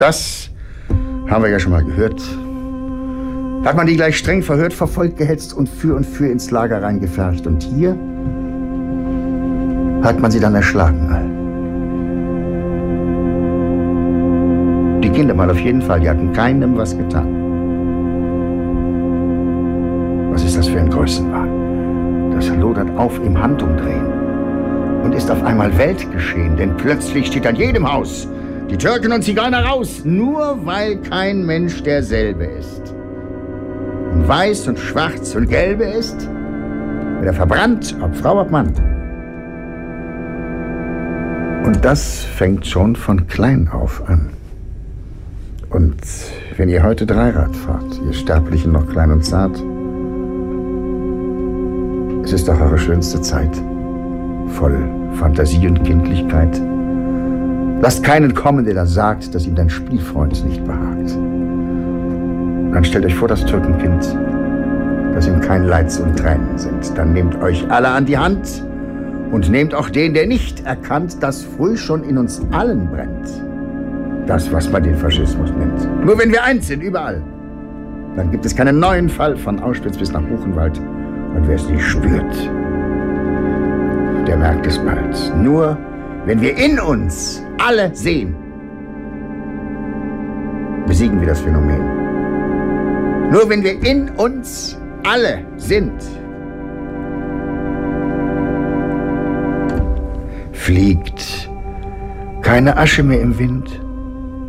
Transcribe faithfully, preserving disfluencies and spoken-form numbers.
Das haben wir ja schon mal gehört. Da hat man die gleich streng verhört, verfolgt, gehetzt und für und für ins Lager reingefercht. Und hier hat man sie dann erschlagen all. Die Kinder mal auf jeden Fall, die hatten keinem was getan. Was ist das für ein Größenwahn? Das lodert auf im Handumdrehen und ist auf einmal Weltgeschehen, denn plötzlich steht an jedem Haus die Türken und Zigeuner raus, nur weil kein Mensch derselbe ist. Und weiß und schwarz und gelbe ist, wird er verbrannt, ob Frau, ob Mann. Und das fängt schon von klein auf an. Und wenn ihr heute Dreirad fahrt, ihr Sterblichen noch klein und zart, es ist doch eure schönste Zeit, voll Fantasie und Kindlichkeit. Lasst keinen kommen, der da sagt, dass ihm dein Spielfreund nicht behagt. Dann stellt euch vor das Türkenkind, das ihm kein Leids und Tränen sind. Dann nehmt euch alle an die Hand und nehmt auch den, der nicht erkannt, dass früh schon in uns allen brennt. Das, was man den Faschismus nennt. Nur wenn wir eins sind, überall, dann gibt es keinen neuen Fall von Auschwitz bis nach Buchenwald. Und wer es nicht spürt, der merkt es bald. Nur wenn wir in uns alle sehen, besiegen wir das Phänomen. Nur wenn wir in uns alle sind, fliegt keine Asche mehr im Wind,